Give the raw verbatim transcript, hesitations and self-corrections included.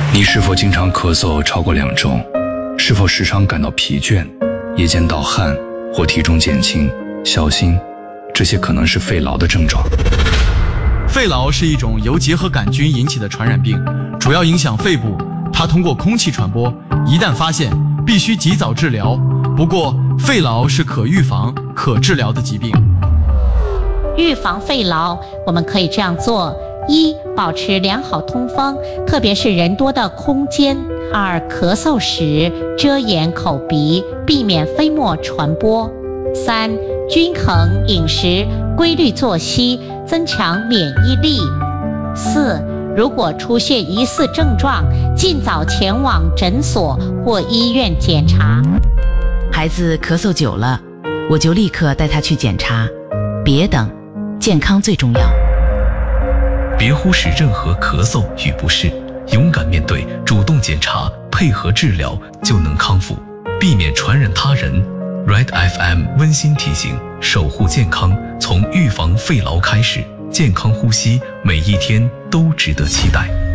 你是否经常咳嗽超过两周？是否时常感到疲倦、夜间盗汗或体重减轻？小心，这些可能是肺痨的症状。 肺痨是一种由结核杆菌引起的传染病，主要影响肺部，它通过空气传播，一旦发现，必须及早治疗。不过，肺痨是可预防、可治疗的疾病。 预防肺痨，我们可以这样做：一、保持良好通风，特别是人多的空间；二、咳嗽时遮掩口鼻，避免飞沫传播；三、均衡饮食，规律作息，增强免疫力；四、如果出现疑似症状，尽早前往诊所或医院检查。 孩子咳嗽久了，我就立刻带他去检查，别等，健康最重要。 别忽视任何咳嗽与不适，勇敢面对，主动检查，配合治疗，就能康复，避免传染他人。Red F M 温馨提醒：守护健康，从预防肺痨开始，健康呼吸，每一天都值得期待。